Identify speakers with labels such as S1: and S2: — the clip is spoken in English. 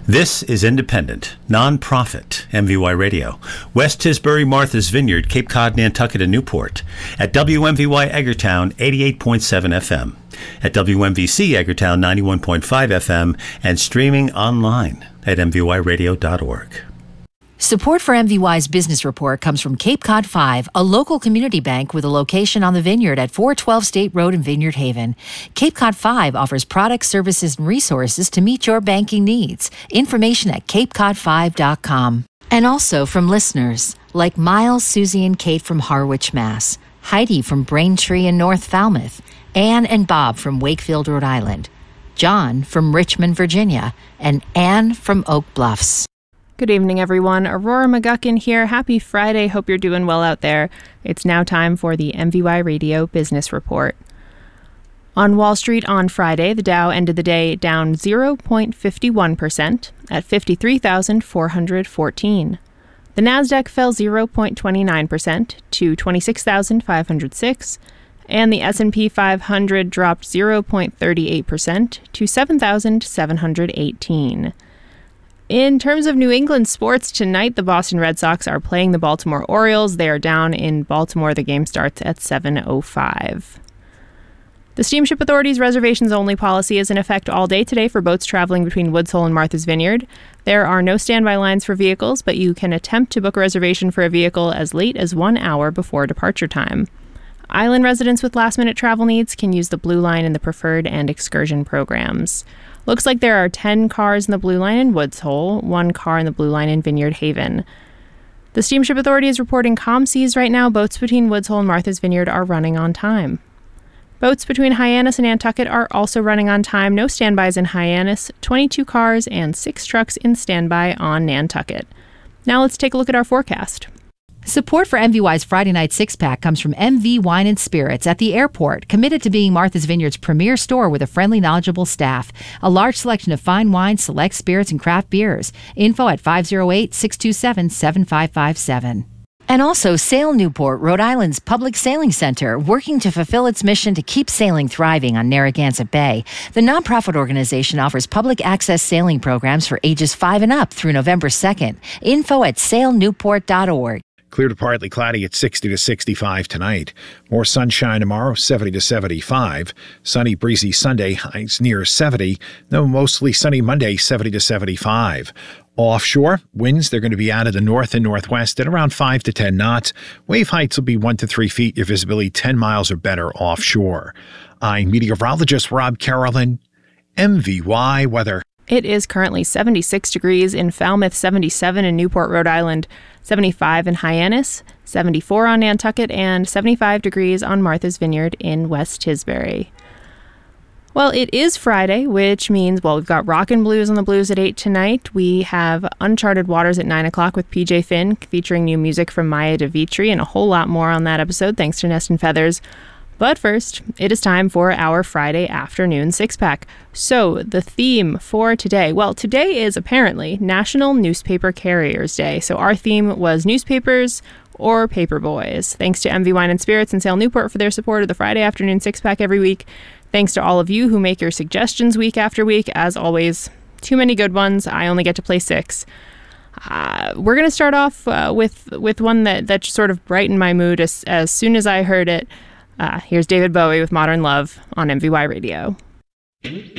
S1: This is independent, non-profit MVY Radio. West Tisbury, Martha's Vineyard, Cape Cod, Nantucket, and Newport. At WMVY Eggertown, 88.7 FM. At WMVC Eggertown, 91.5 FM. And streaming online at mvyradio.org.
S2: Support for MVY's Business Report comes from Cape Cod 5, a local community bank with a location on the Vineyard at 412 State Road in Vineyard Haven. Cape Cod 5 offers products, services, and resources to meet your banking needs. Information at capecod5.com. And also from listeners like Miles, Susie, and Kate from Harwich, Mass., Heidi from Braintree in North Falmouth, Anne and Bob from Wakefield, Rhode Island, John from Richmond, Virginia, and Anne from Oak Bluffs.
S3: Good evening, everyone. Aurora McGuckin here. Happy Friday. Hope you're doing well out there. It's now time for the MVY Radio Business Report. On Wall Street on Friday, the Dow ended the day down 0.51% at 53,414. The Nasdaq fell 0.29% to 26,506, and the S&P 500 dropped 0.38% to 7,718. In terms of New England sports, tonight the Boston Red Sox are playing the Baltimore Orioles. They are down in Baltimore. The game starts at 7:05. The Steamship Authority's reservations-only policy is in effect all day today for boats traveling between Woods Hole and Martha's Vineyard. There are no standby lines for vehicles, but you can attempt to book a reservation for a vehicle as late as 1 hour before departure time. Island residents with last-minute travel needs can use the Blue Line in the Preferred and Excursion programs. Looks like there are 10 cars in the Blue Line in Woods Hole, 1 car in the Blue Line in Vineyard Haven. The Steamship Authority is reporting calm seas right now. Boats between Woods Hole and Martha's Vineyard are running on time. Boats between Hyannis and Nantucket are also running on time. No standbys in Hyannis, 22 cars and 6 trucks in standby on Nantucket. Now let's take a look at our forecast.
S2: Support for MVY's Friday Night Six-Pack comes from MV Wine and Spirits at the airport, committed to being Martha's Vineyard's premier store with a friendly, knowledgeable staff. A large selection of fine wines, select spirits, and craft beers. Info at 508-627-7557. And also Sail Newport, Rhode Island's public sailing center, working to fulfill its mission to keep sailing thriving on Narragansett Bay. The nonprofit organization offers public access sailing programs for ages 5 and up through November 2nd. Info at sailnewport.org.
S4: Clear to partly cloudy at 60 to 65 tonight. More sunshine tomorrow, 70 to 75. Sunny, breezy Sunday, highs near 70. No, mostly sunny Monday, 70 to 75. Offshore, winds, they're going to be out of the north and northwest at around 5 to 10 knots. Wave heights will be 1 to 3 feet. Your visibility 10 miles or better offshore. I'm meteorologist Rob Carolyn, MVY Weather.
S3: It is currently 76 degrees in Falmouth, 77 in Newport, Rhode Island, 75 in Hyannis, 74 on Nantucket, and 75 degrees on Martha's Vineyard in West Tisbury. Well, it is Friday, which means, we've got Rockin' Blues on the Blues at 8 tonight. We have Uncharted Waters at 9 o'clock with PJ Finn, featuring new music from Maya DeVitri, and a whole lot more on that episode, thanks to Nest and Feathers. But first, it is time for our Friday afternoon six-pack. So, the theme for today, today is apparently National Newspaper Carriers Day. So our theme was newspapers or paper boys. Thanks to MV Wine and Spirits and Sail Newport for their support of the Friday afternoon six-pack every week. Thanks to all of you who make your suggestions week after week. As always, too many good ones. I only get to play 6. We're going to start off with one that sort of brightened my mood as soon as I heard it. Here's David Bowie with Modern Love on MVY Radio.